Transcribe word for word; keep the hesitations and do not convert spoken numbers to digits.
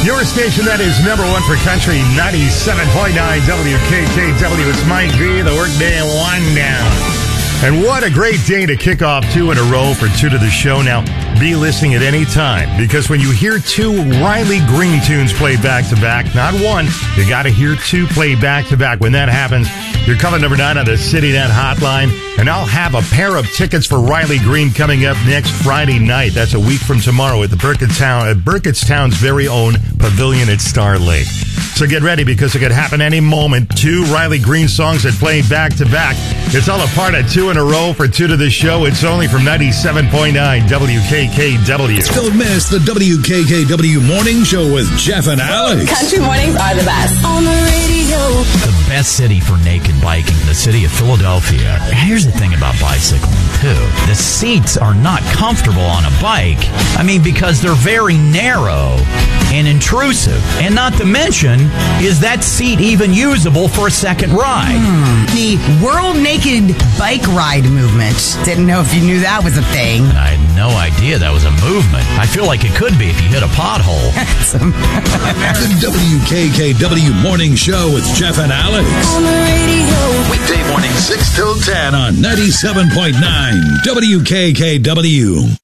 Your station that is number one for country, ninety-seven point nine W K K W. It's Mike V, the workday one down. And what a great day to kick off two in a row for two to the show. Now, be listening at any time, because when you hear two Riley Green tunes played back-to-back, not one, you got to hear two played back-to-back. When that happens, you're calling number nine on the CityNet hotline, and I'll have a pair of tickets for Riley Green coming up next Friday night. That's a week from tomorrow at the Burkittstown, at Burkittstown's very own Pavilion at Star Lake. So get ready, because it could happen any moment. Two Riley Green songs that play back-to-back. It's all a part of two in a row for two to the show. It's only from ninety-seven point nine W K K W. Don't miss the W K K W Morning Show with Jeff and Alex. Country mornings are the best. On the radio. The best city for naked biking, the city of Philadelphia. Here's the thing about bicycling, too. The seats are not comfortable on a bike. I mean, because they're very narrow and intrusive. And not to mention, is that seat even usable for a second ride? Hmm. The World Naked Bike Ride movement. Didn't know if you knew that was a thing. I had no idea that was a movement. I feel like it could be if you hit a pothole. The W K K W Morning Show with Jeff and Alex. On the radio. Weekday morning, six till ten on ninety-seven point nine W K K W.